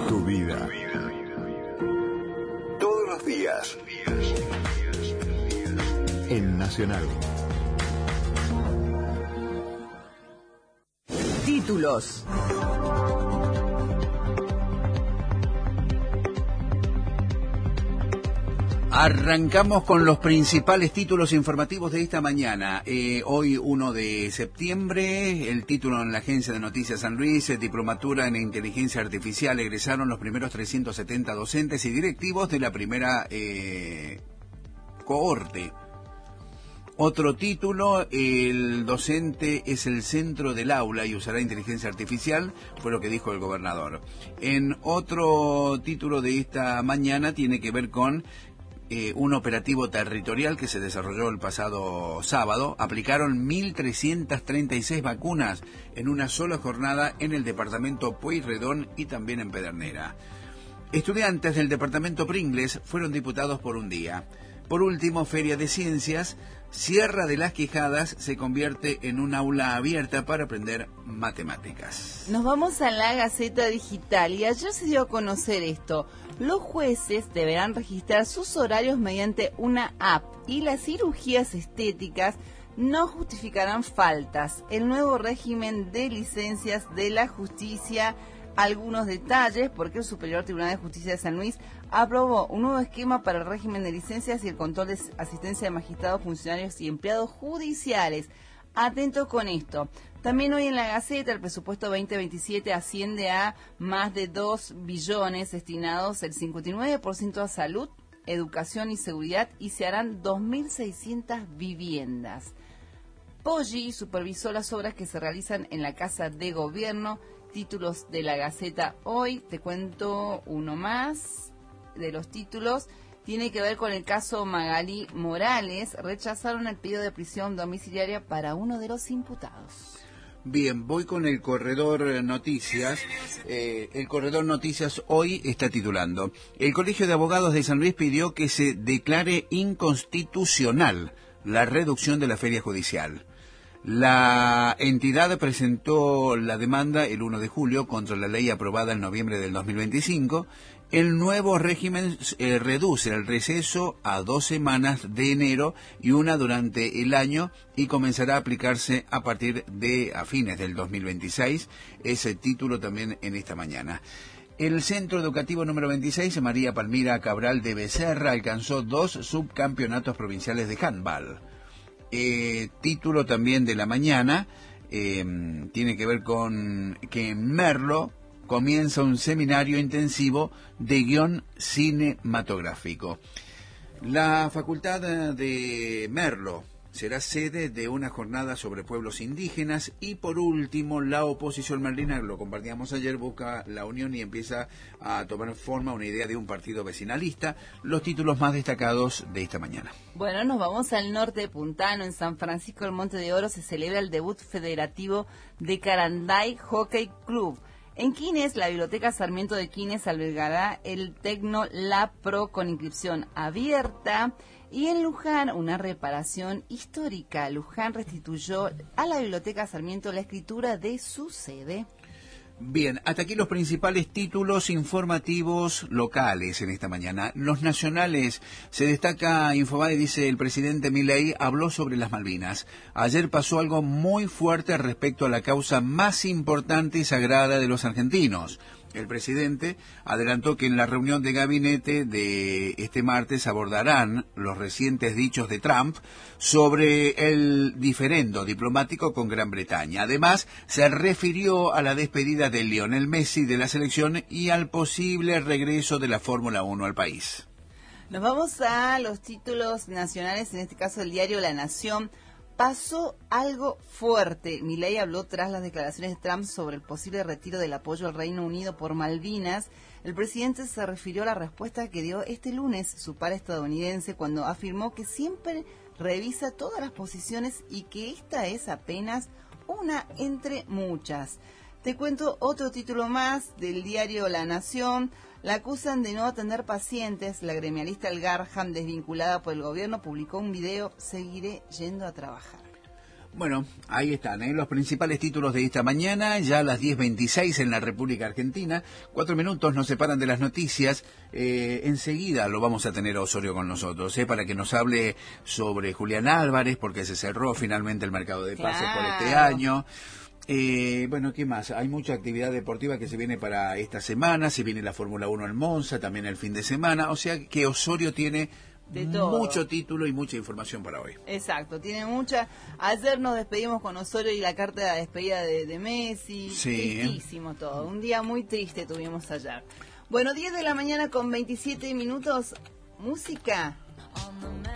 Tu vida. Todos los días. En Nacional. Títulos. Arrancamos con los principales títulos informativos de esta mañana. Hoy 1 de septiembre, el título en la Agencia de Noticias San Luis, Diplomatura en Inteligencia Artificial. Egresaron los primeros 370 docentes y directivos de la primera cohorte. Otro título, el docente es el centro del aula y usará inteligencia artificial, fue lo que dijo el gobernador. En otro título de esta mañana tiene que ver con un operativo territorial que se desarrolló el pasado sábado. Aplicaron 1.336 vacunas en una sola jornada en el departamento Pueyrredón y también en Pedernera. Estudiantes del departamento Pringles fueron diputados por un día. Por último, Feria de Ciencias, Sierra de las Quijadas se convierte en un aula abierta para aprender matemáticas. Nos vamos a la Gaceta Digital y ayer se dio a conocer esto. Los jueces deberán registrar sus horarios mediante una app y las cirugías estéticas no justificarán faltas. El nuevo régimen de licencias de la justicia, algunos detalles, porque el Superior Tribunal de Justicia de San Luis aprobó un nuevo esquema para el régimen de licencias y el control de asistencia de magistrados, funcionarios y empleados judiciales. Atentos con esto. También hoy en la Gaceta el presupuesto 2027 asciende a más de 2 billones destinados el 59% a salud, educación y seguridad y se harán 2.600 viviendas. Poggi supervisó las obras que se realizan en la Casa de Gobierno. Títulos de la Gaceta hoy, te cuento uno más de los títulos. Tiene que ver con el caso Magalí Morales. Rechazaron el pedido de prisión domiciliaria para uno de los imputados. Bien, voy con el Corredor Noticias. El Corredor Noticias hoy está titulando: el Colegio de Abogados de San Luis pidió que se declare inconstitucional la reducción de la feria judicial. La entidad presentó la demanda el 1 de julio contra la ley aprobada en noviembre del 2025. El nuevo régimen reduce el receso a 2 semanas de enero y una durante el año y comenzará a aplicarse a partir de a fines del 2026. Ese título también en esta mañana. El Centro Educativo número 26, María Palmira Cabral de Becerra, alcanzó 2 subcampeonatos provinciales de handball. Título también de la mañana, tiene que ver con que en Merlo comienza un seminario intensivo de guión cinematográfico. La Facultad de Merlo será sede de una jornada sobre pueblos indígenas y por último la oposición merlina, lo compartíamos ayer, busca la unión y empieza a tomar forma una idea de un partido vecinalista. Los títulos más destacados de esta mañana. Bueno, nos vamos al norte de Puntano. En San Francisco del Monte de Oro se celebra el debut federativo de Caranday Hockey Club. En Quines, la Biblioteca Sarmiento de Quines albergará el Tecno Lab Pro con inscripción abierta. Y en Luján, una reparación histórica. Luján restituyó a la Biblioteca Sarmiento la escritura de su sede. Bien, hasta aquí los principales títulos informativos locales en esta mañana. Los nacionales, se destaca Infobae, dice el presidente Milei habló sobre las Malvinas. Ayer pasó algo muy fuerte respecto a la causa más importante y sagrada de los argentinos. El presidente adelantó que en la reunión de gabinete de este martes abordarán los recientes dichos de Trump sobre el diferendo diplomático con Gran Bretaña. Además, se refirió a la despedida de Lionel Messi de la selección y al posible regreso de la Fórmula 1 al país. Nos vamos a los títulos nacionales, en este caso el diario La Nación. Pasó algo fuerte. Milei habló tras las declaraciones de Trump sobre el posible retiro del apoyo al Reino Unido por Malvinas. El presidente se refirió a la respuesta que dio este lunes su par estadounidense cuando afirmó que siempre revisa todas las posiciones y que esta es apenas una entre muchas. Te cuento otro título más del diario La Nación. La acusan de no atender pacientes. La gremialista El Garham, desvinculada por el gobierno, publicó un video: seguiré yendo a trabajar. Bueno, ahí están, los principales títulos de esta mañana, ya a las 10:26 en la República Argentina. 4 minutos nos separan de las noticias. Enseguida lo vamos a tener a Osorio con nosotros, para que nos hable sobre Julián Álvarez, porque se cerró finalmente el mercado de pases por este año. Bueno, ¿qué más? Hay mucha actividad deportiva que se viene para esta semana. Se viene la Fórmula 1 en Monza, también el fin de semana. O sea que Osorio tiene de todo, mucho título y mucha información para hoy. Exacto, tiene mucha. Ayer nos despedimos con Osorio y la carta de despedida de Messi. Sí. Tristísimo todo. Un día muy triste tuvimos ayer. Bueno, 10 de la mañana con 27 minutos. Música.